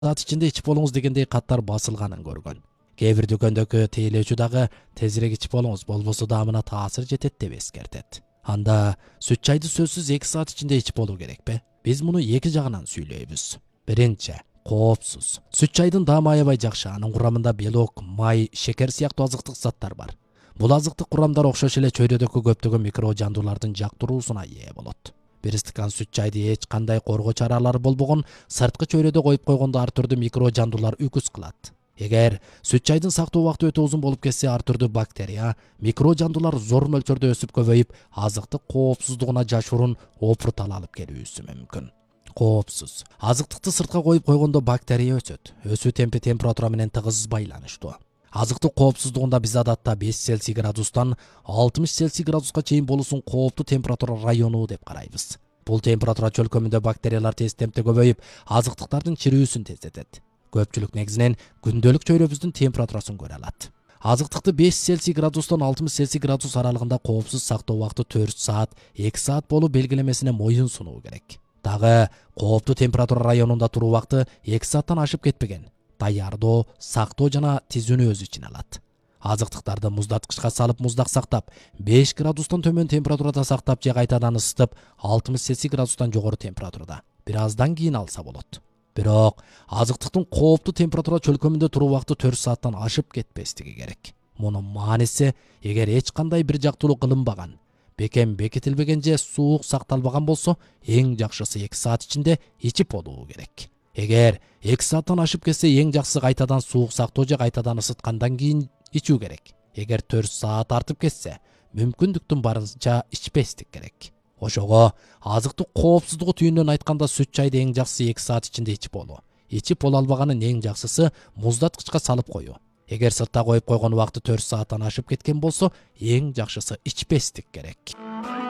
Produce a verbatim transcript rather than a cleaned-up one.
саат ичинде ичип болуңуз дегендей каттар басылганын көргөн. Кээ бир дүкөндөгү тейлөөчү дагы тезирээк ичип болуңуз, болбосо даамына таасир жетет деп эскертет. Анда сүт чайды сөзсүз эки саат ичинде ичип болуу керекпи? Биз муну эки жагынан сүйлөйбүз. Биринчи, коопсуз. Сүт чайдын даамы аябай жакшы, анын курамында белок, май, шекер сыяктуу азыктык заттар бар. Бул азыктык курамдар окшош эле чөйрөдөгү көптөгөн микро жандуулардын жактыруусуна ээ болот. Бир стакан сүт чайды эч кандай коргоо чаралары болбогон сырткы чөйрөдө коюп койгондо ар түрдүү микро жандуулар үкүс кылат. Эгер сүт чайдын сактоо убакыты өтө узун болуп кетсе, ар түрдүү бактерия, микро жандуулар зор мөлчөрдө өсүп көбөйүп, азыктык коопсуздугуна жашыруун опуртал алып келүүсү мүмкүн. Коопсуз. Азыктыкты сыртка коюп койгондо бактерия өсөт. Өсүү темпи температура менен тыгыз байланыштуу. Азыктык коопсуздугунда биз адатта беш Цельсий градустан алтымыш Цельсий градуска чейин болуусун кооптуу температура району деп карайбыз. Бул температура чөлкөмүндө бактериялар тез темпте көбөйүп, азыктыктардын чирүүсүн тездетет. Көпчүлүк негизинен күндөлүк чөйрөбүздүн температурасын көрө алат. Азыктыкты беш Цельсий градустан алтымыш Цельсий градус аралыгында коопсуз сактоо убакыты төрт саат, эки саат болуу белгилемесине моюн сунуу керек. Дагы кооптуу температура районунда туруу убакыты эки сааттан ашып кетпеген. Даярдоо, сактоо жана тизүүнү өз ичине алат. Азыктыктарды муздаткычка салып муздак сактап, беш градустан төмөн температурада сактап же кайтадан ысытып, алтымыш Цельсий градустан жогору температурада бир аздан кийин алса болот. Бирок азыктыктын кооптуу температура чөлкөмүндө туруу убакыты төрт сааттан ашып кетпестиги керек. Мунун мааниси, эгер эч кандай бир жактуулук кылынбаган, бекем бекитилбеген же суук сакталбаган болсо, эң жакшысы эки саат ичинде ичип болуу керек. Эгер эки сааттан ашып кетсе, эң жакшысы кайтадан суук сактоо же кайтадан ысыткандан кийин ичүү керек. Эгер төрт саат артып кетсе, мүмкүндүктүн барынча ичпестик керек. Ошого азыктык коопсуздугу түйүнөн айтканда сүт чайды эң жакшысы эки саат ичинде ичип болуу. Ичип боло албаганын эң жакшысы муздаткычка салып коюу. Эгер сыртта коюп койгон убакыты төрт сааттан ашып кеткен болсо, эң жакшысы ичпестик керек.